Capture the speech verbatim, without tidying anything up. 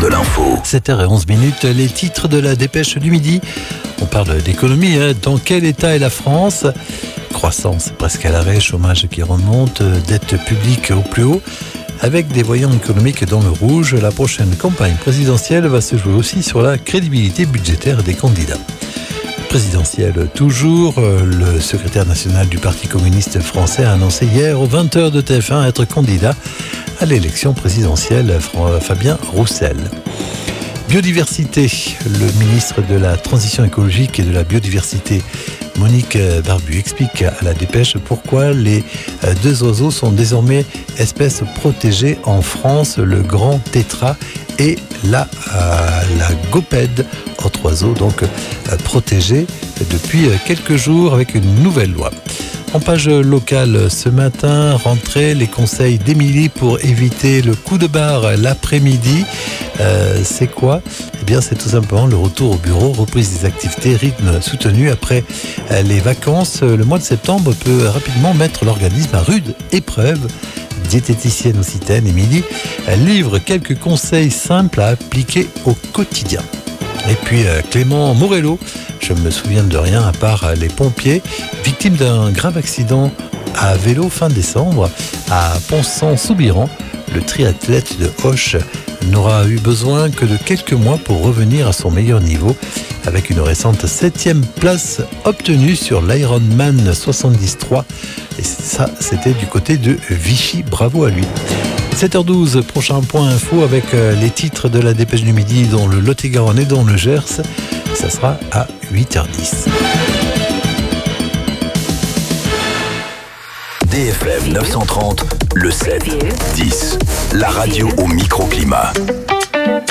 de l'info. sept heures onze minutes, les titres de la dépêche du midi. On parle d'économie, hein. Dans quel état est la France ? Croissance presque à l'arrêt, chômage qui remonte, dette publique au plus haut. Avec des voyants économiques dans le rouge, la prochaine campagne présidentielle va se jouer aussi sur la crédibilité budgétaire des candidats. Présidentielle toujours, le secrétaire national du Parti communiste français a annoncé hier aux vingt heures de T F un être candidat à l'élection présidentielle, Fabien Roussel. Biodiversité, le ministre de la Transition écologique et de la biodiversité, Monique Barbu, explique à la dépêche pourquoi les deux oiseaux sont désormais espèces protégées en France, le grand tétras et la, euh, la gopède, autre oiseau donc euh, protégé depuis quelques jours avec une nouvelle loi. En page locale ce matin, rentrée, les conseils d'Émilie pour éviter le coup de barre l'après-midi. Euh, c'est quoi ? Eh bien, c'est tout simplement le retour au bureau, reprise des activités, rythme soutenu après les vacances. Le mois de septembre peut rapidement mettre l'organisme à rude épreuve. Diététicienne occitane, Émilie livre quelques conseils simples à appliquer au quotidien. Et puis Clément Morello, je me souviens de rien à part les pompiers, victime d'un grave accident à vélo fin décembre à Ponsens-Soubiran. Le triathlète de Auch n'aura eu besoin que de quelques mois pour revenir à son meilleur niveau avec une récente septième place obtenue sur l'Ironman soixante-dix trois. Et ça, c'était du côté de Vichy. Bravo à lui. sept heures douze, prochain point info avec les titres de la dépêche du midi dans le Lot-et-Garonne et dans le Gers. Ça sera à huit heures dix. D F M neuf cent trente, le sept dix. La radio au microclimat.